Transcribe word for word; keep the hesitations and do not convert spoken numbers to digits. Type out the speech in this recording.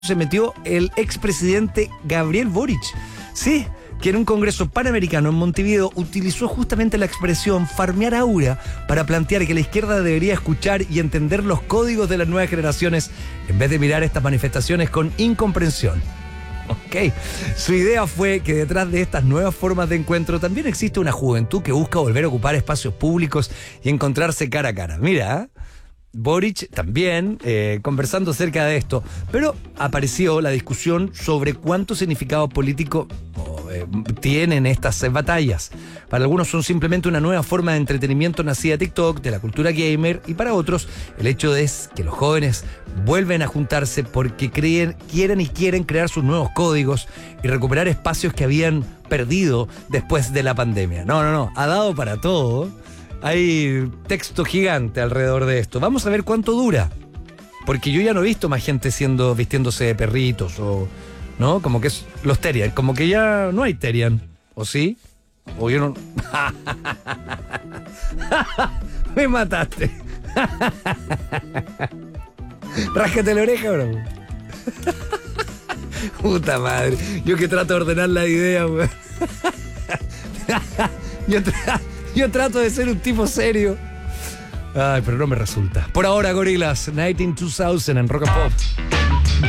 se metió el expresidente Gabriel Boric. Sí, que en un congreso panamericano en Montevideo utilizó justamente la expresión farmear aura para plantear que la izquierda debería escuchar y entender los códigos de las nuevas generaciones en vez de mirar estas manifestaciones con incomprensión. Ok, su idea fue que detrás de estas nuevas formas de encuentro también existe una juventud que busca volver a ocupar espacios públicos y encontrarse cara a cara. Mira, Boric también eh, conversando acerca de esto, pero apareció la discusión sobre cuánto significado político oh, eh, tienen estas eh, batallas. Para algunos son simplemente una nueva forma de entretenimiento nacida de TikTok, de la cultura gamer, y para otros el hecho es que los jóvenes vuelven a juntarse porque creen, quieren y quieren crear sus nuevos códigos y recuperar espacios que habían perdido después de la pandemia. No, no, no, ha dado para todo. Hay texto gigante alrededor de esto. Vamos a ver cuánto dura. Porque yo ya no he visto más gente siendo, vistiéndose de perritos o, ¿no? Como que es los Terian. Como que ya no hay Terian. ¿O sí? O yo no... Me mataste. Ráscate la oreja, bro. Puta madre. Yo que trato de ordenar la idea, weón. Yo trato... Yo trato de ser un tipo serio. Ay, pero no me resulta. Por ahora, Gorillaz, Night in two thousand en Rock and Pop.